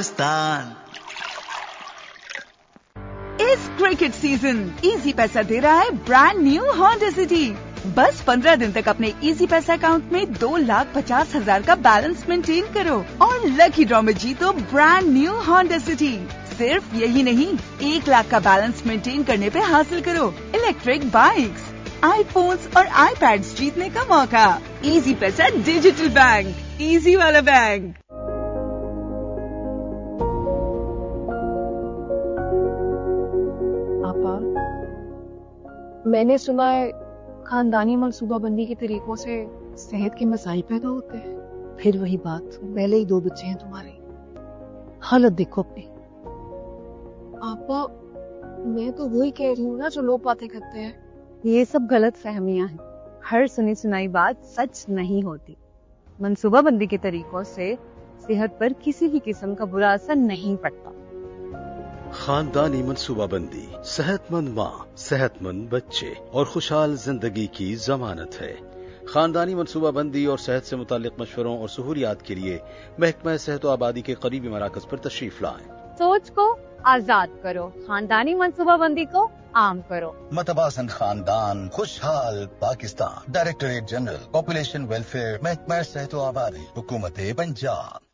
पाकिस्तान। इस cricket season easy पैसा दे रहा है ब्रांड न्यू होंडा सिटी। बस 15 दिन तक अपने इजी पैसा अकाउंट में 2,50,000 का बैलेंस मेंटेन करो और लकी ड्रॉ में जीतो ब्रांड न्यू होंडा सिटी। सिर्फ यही नहीं, 1 लाख का बैलेंस मेंटेन करने पे हासिल करो इलेक्ट्रिक बाइक्स, आईफोन्स और आईपैड्स जीतने का मौका। इजी पैसा डिजिटल बैंक, इजी वाला बैंक। पापा, मैंने सुना है खानदानी मनसूबाबंदी के तरीकों से सेहत के मसाइल पैदा होते हैं। फिर वही बात, पहले ही 2 बच्चे हैं तुम्हारे, हालत देखो अपनी। पापा, मैं तो वही कह रही हूँ ना जो लोग बातें करते हैं। ये सब गलत फहमियां हैं। हर सुनी सुनाई बात सच नहीं होती। मनसूबाबंदी के तरीकों से सेहत पर किसी भी किस्म का बुरा असर नहीं पड़ता। खानदानी मनसूबाबंदी सेहतमंद माँ, सेहतमंद बच्चे और खुशहाल जिंदगी की जमानत है। खानदानी मनसूबाबंदी और सेहत से मुताल्लिक मशवरों और सहूलियात के लिए महकमा सेहत व आबादी के करीबी मराकज पर तशरीफ लाएं। सोच को आजाद करो, खानदानी मनसूबाबंदी को आम करो। मतवासन खानदान, खुशहाल Pakistan. Directorate general population welfare, महकमा सेहत व आबादी, हुकूमत पंजाब।